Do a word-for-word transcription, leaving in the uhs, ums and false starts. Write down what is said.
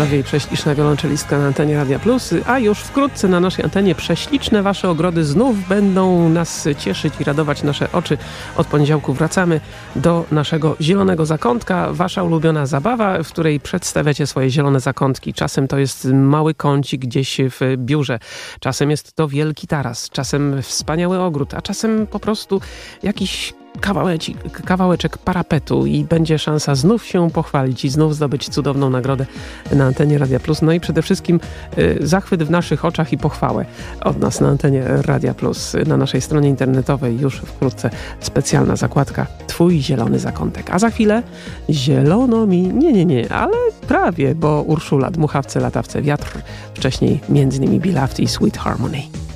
Radowie i prześliczna wiolonczelistka na antenie Radia Plus, a już wkrótce na naszej antenie prześliczne wasze ogrody znów będą nas cieszyć i radować nasze oczy. Od poniedziałku wracamy do naszego zielonego zakątka. Wasza ulubiona zabawa, w której przedstawiacie swoje zielone zakątki. Czasem to jest mały kącik gdzieś w biurze, czasem jest to wielki taras, czasem wspaniały ogród, a czasem po prostu jakiś Kawałeczek, kawałeczek parapetu i będzie szansa znów się pochwalić i znów zdobyć cudowną nagrodę na antenie Radia Plus. No i przede wszystkim y, zachwyt w naszych oczach i pochwałę od nas na antenie Radia Plus. Na naszej stronie internetowej już wkrótce specjalna zakładka Twój zielony zakątek. A za chwilę zielono mi, nie, nie, nie, ale prawie, bo Urszula, dmuchawce, latawce, wiatr, wcześniej między innymi Be Loved i Sweet Harmony.